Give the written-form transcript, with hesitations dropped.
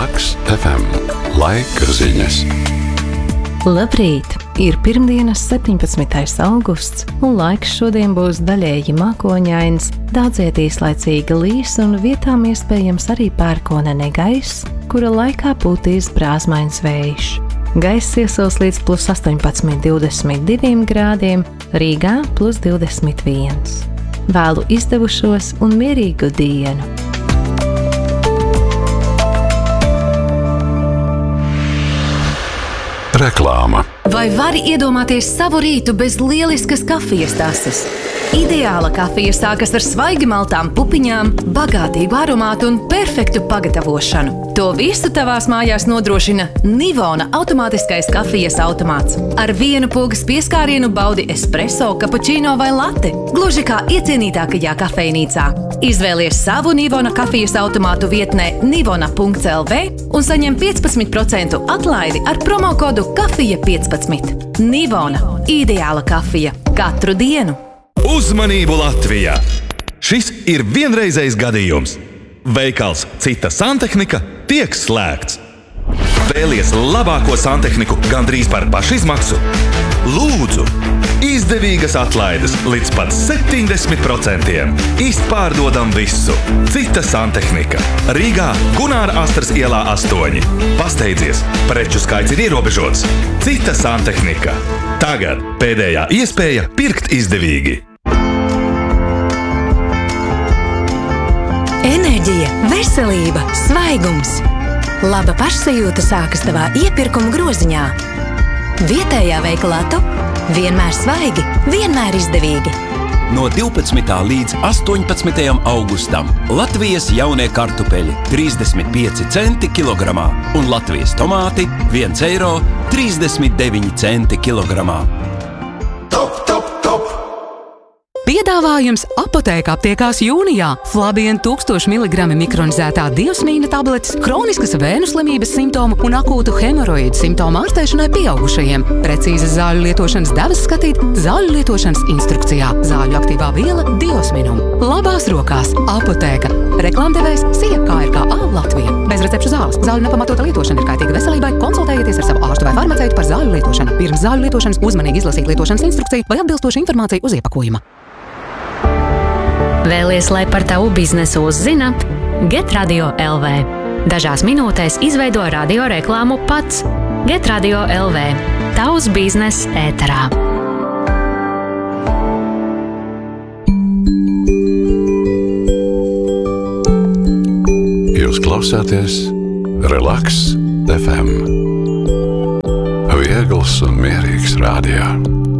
Relaks FM. Laika ziņas. Labrīt! Ir pirmdienas 17. augusts, un laiks šodien būs daļēji mākoņains, daudziet īslaicīga līs un vietām iespējams arī pērkonene gaiss, kura laikā pūtīs brāzmains vējš. Gaiss iesils līdz plus 18–22 grādiem, Rīgā plus 21. Vēlu izdevušos un mierīgu dienu! Reklāma. Vai vari iedomāties savu rītu bez lieliskas kafijas tases? Ideāla kafija sākas ar svaigi maltām pupiņām, bagātīgu aromātu un perfektu pagatavošanu. To visu tavās mājās nodrošina Nivona automātiskais kafijas automāts. Ar vienu pogas pieskārienu baudi espresso, kapučīno vai late, gluži kā iecienītākajā kafejnīcā. Izvēlies savu Nivona kafijas automātu vietnē nivona.lv un saņem 15% atlaidi ar promokodu KAFIJA15. Nivona – ideāla kafija katru dienu. Uzmanību Latvijā! Šis ir vienreizējs gadījums. Veikals Cita Santehnika tiek slēgts. Vēlies labāko santehniku gandrīz par pašizmaksu? Lūdzu! Izdevīgas atlaides līdz pat 70%. Izpārdodam visu. Cita Santehnika. Rīgā Gunāra Astras ielā 8. Pasteidzies, preču skaits ir ierobežots. Cita Santehnika. Tagad pēdējā iespēja pirkt izdevīgi. Enerģija, veselība, svaigums. Laba pašsajūta sākas tavā iepirkuma groziņā. Vietējā veikalā Tu vienmēr svaigi, vienmēr izdevīgi. No 12. līdz 18. augustam Latvijas jaunie kartupeļi 35 centi kilogramā un Latvijas tomāti 1,39 eiro kilogramā. Top, top, top! Piedāvājums apotēka aptiekās jūnijā. Flabien 1000 mg mikronizētā diosmīna tabletes, kroniskas vēnu slimības simptomu un akūtu hemoroīdu simptomu ārstēšanai pieaugušajiem. Precīzas zāļu lietošanas devas skatīt zāļu lietošanas instrukcijā. Zāļu aktīvā viela diosminum. Labās rokās apotēka. Reklāmdevējs SIA-KRKA Latvija. Bez recepšu zāles. Zāļu nepamatota lietošana ir kaitīga veselībai. Konsultējieties ar savu ārstu vai farmaceitu par zāļu lietošanu. Pirms zāļu lietošanas uzmanīgi izlasīt lietošanas instrukciju vai atbilstošu informāciju uz iepakojuma. Vēlies, lai par tavu biznesu uzzina? Get Radio LV. Dažās minūtēs izveido radio reklāmu pats. Get Radio LV. Tavs biznes ēterā. Jūs klausāties Relaks FM. Viegls un mierīgs radio.